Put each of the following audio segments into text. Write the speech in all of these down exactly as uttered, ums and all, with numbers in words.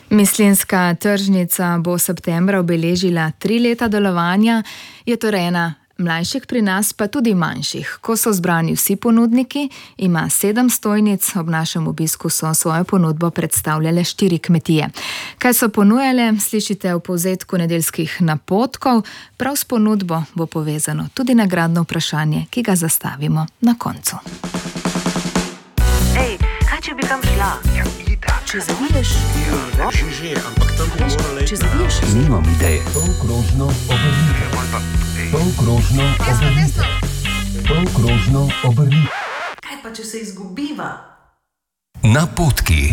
Mislinjska tržnica bo septembra obeležila tri leta delovanja, je torej ena mlajših pri nas, pa tudi manjših. Ko so zbrani vsi ponudniki, ima sedem stojnic, ob našem obisku so svojo ponudbo predstavljale štiri kmetije. Kaj so ponujale, slišite v povzetku nedeljskih napotkov, prav s ponudbo bo povezano tudi nagradno vprašanje, ki ga zastavimo na koncu. Ej, kaj če bi tam šla? Ja, itak. Če zaviješ? Ja, že, že, ampak tam bi morala iti. Če zaviješ? Nimam ideje. Polkrožno obrnite. Polkrožno obrnite. Polkrožno obrnite. Kaj pa, če se izgubiva? Napotki.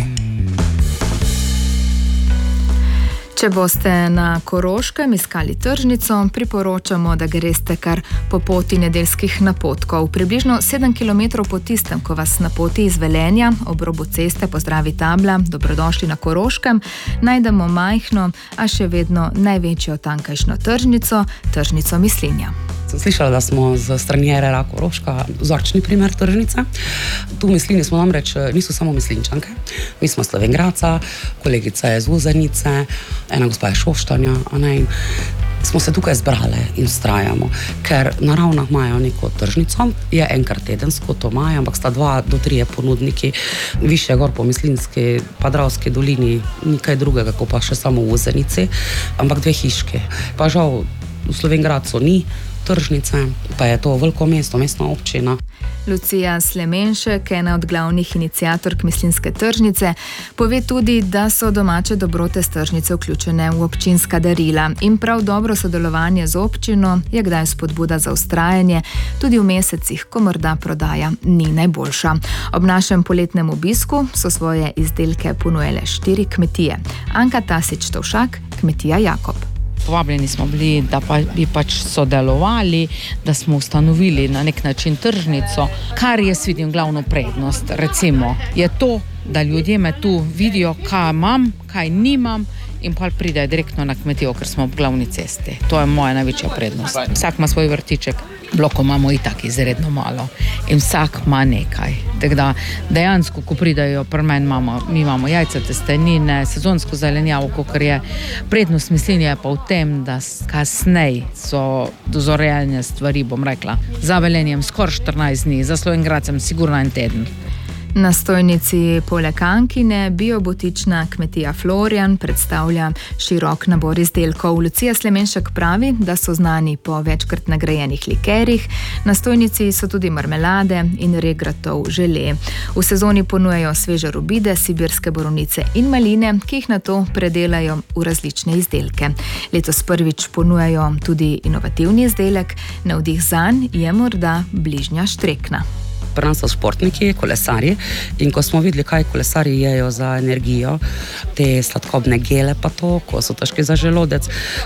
Če boste na Koroškem iskali tržnico, priporočamo, da greste kar po poti nedeljskih napotkov. Približno sedem kilometrov po tistem, ko vas na poti iz Velenja, ob robu ceste pozdravi tabla Dobrodošli na Koroškem, najdemo majhno, a še vedno največjo tankajšnjo tržnico, tržnico Mislinja. Sem slišala, da smo z strani R R A Koroška vzorčni primer tržnice. Tu v Mislinji smo namreč, niso samo Mislinčanke, mi smo Slovenjgraca, kolegica je z Uzenice, ena gospa je Šoštanja, a ne, in smo se tukaj zbrale in vztrajamo, ker na Ravnah imajo neko tržnico, je enkrat tedensko, to imajo, ampak sta dva do trije ponudniki, višje gor po Mislinjski, pa Dravski dolini, nikaj drugega, kot pa še samo v Uzenici, ampak dve hiške. Pa žal v Slovenjgracu ni tržnice, pa je to veliko mesto, mestna občina. Lucija Slemenšek, ena od glavnih iniciatork Mislinjske tržnice, pove tudi, da so domače dobrote s tržnice vključene v občinska darila in prav dobro sodelovanje z občino je kdaj spodbuda za vztrajanje, tudi v mesecih, ko morda prodaja ni najboljša. Ob našem poletnem obisku so svoje izdelke ponujele štiri kmetije. Anka Tasič-Tovšak, kmetija Jakob. Povabljeni smo bili, da pa bi pač sodelovali, da smo ustanovili na nek način tržnico, kar jaz vidim glavno prednost. Recimo, je to, da ljudje me tu vidijo, kaj imam, kaj nimam in pa pridejo direktno na kmetijo, ker smo ob glavni cesti. To je moja največja prednost. Vsak ima svoj vrtiček, blokov imamo itak izredno malo in vsak ima nekaj. Tako da dejansko, ko pridajo pri meni, imamo, mi imamo jajca, testenine, sezonsko zelenjavo, kakor je. Prednost Mislinje je pa v tem, da kasnej so dozorjene stvari, bom rekla, za Velenjem skoraj štirinajst dni, za Slovenjgracem sigurno en teden. Na stojnici poleg Ankine biobotična kmetija Florian predstavlja širok nabor izdelkov. Lucija Slemenšek pravi, da so znani po večkrat nagrajenih likerjih. Na stojnici so tudi marmelade in regratov žele. V sezoni ponujajo sveže robide, sibirske borovnice in maline, ki jih nato predelajo v različne izdelke. Letos prvič ponujajo tudi inovativni izdelek, navdih zanj je morda bližnja štrekna. Pri nas so športniki, kolesarji in ko smo videli, kaj kolesarji jejo za energijo, te sladkobne gele pa to, ko so težki za želodec,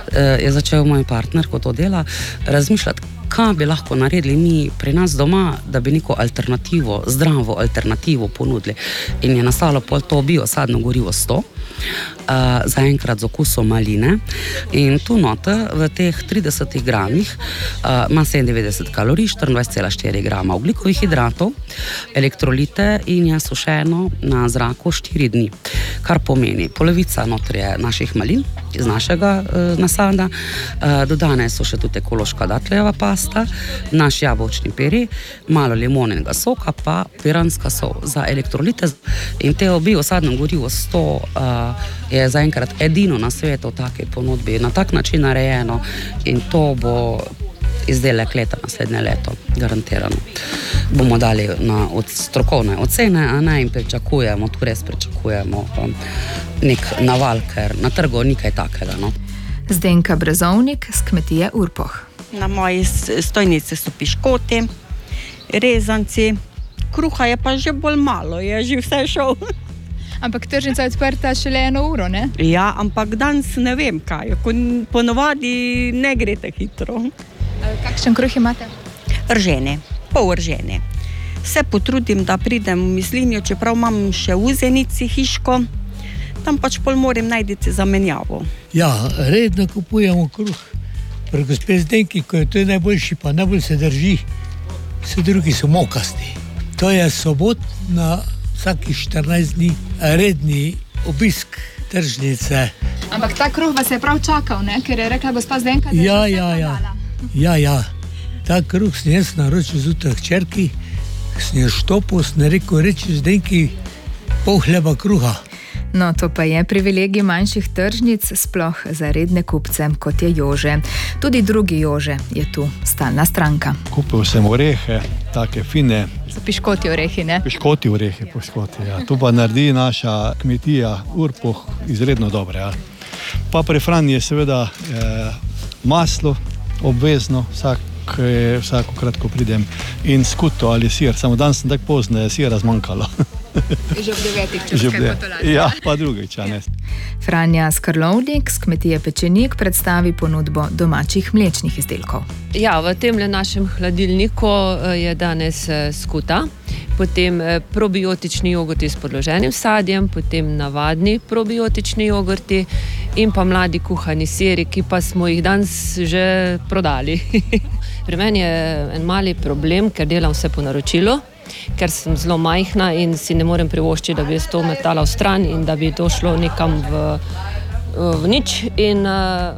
je začel moj partner, ko to dela, razmišljati, kaj bi lahko naredili mi pri nas doma, da bi neko alternativo, zdravo alternativo ponudili. In je nastalo pol to biosadno gorivo sto, Uh, zaenkrat z okusom maline in tu note v teh tridesetih gramih uh, ima sedemindevetdeset kalorij, štiriindvajset cela štiri grama ogljikovih hidratov, elektrolite in je sušeno na zraku štiri dni. Kar pomeni, polovica noter je naših malin iz našega uh, nasada, uh, dodane so še tudi ekološka datlejeva pasta, naš jabolčni piri, malo limonenega soka pa piranska sol za elektrolite in te biosadno gorivo sto uh, je zaenkrat edino na svetu v taki ponudbi, na tak način narejeno in to bo izdelek leta naslednje leto, garantirano. Bomo dali na od strokovne ocene, a ne, in pričakujemo, tu res pričakujemo um, nek naval, ker na trgu nekaj takega. No. Zdenka Brezovnik z kmetije Urpoh. Na moji stojnici so piškoti, rezanci, kruha je pa že bolj malo, je že vse šel. Ampak tržnica je odprta šele eno uro, ne? Ja, ampak danes ne vem kaj, ponovadi ne gre tako hitro. Kakšen kruh imate? Ržene, pol ržene. Se potrudim, da pridem v Mislinjo, čeprav imam še v Uzenici hiško, tam pač pol moram najti zamenjavo. Ja, redno kupujemo kruh. Pri gospe Zdenki, ko je to najboljši, pa najbolj se drži, vsi drugi so mokasti. To je sobotna vsaki štirinajst dni redni obisk tržnice. Ampak ta kruh vas je prav čakal, ne? Ker je rekla gospa Zdenka, da je Ja, že vse ja, ja. prodala. Ja, ja. Ta kruh sem jaz naročil zjutraj hčerki, sem jo štopil, sem rekel, reči Zdenki pol hleba kruha. No, to pa je privilegij manjših tržnic, sploh za redne kupce, kot je Jože. Tudi drugi Jože je tu stalna stranka. Kupil sem orehe, take fine. So piškoti orehi, ne? Piškoti orehe, piškoti, ja. To pa naredi naša kmetija Urpoh izredno dobre. Ja. Pa pri Franji je seveda eh, maslo obvezno, vsak, eh, vsakokrat, ko pridem, in skuto ali sir. Samo dan sem tako pozno, je sira zmanjkalo. Že ob devetih čas kaj potolaža. Ja, pa drugič, a ne. Franja Skrlovnik z kmetije Pečenik predstavi ponudbo domačih mlečnih izdelkov. Ja, v temle našem hladilniku je danes skuta, potem probiotični jogurti s podloženim sadjem, potem navadni probiotični jogurti in pa mladi kuhani siri, ki pa smo jih danes že prodali. Pri meni je en mali problem, ker delam vse po naročilu, ker sem zelo majhna in si ne morem privoščiti, da bi jaz to metala v stran in da bi to šlo nekam v, v nič. In uh,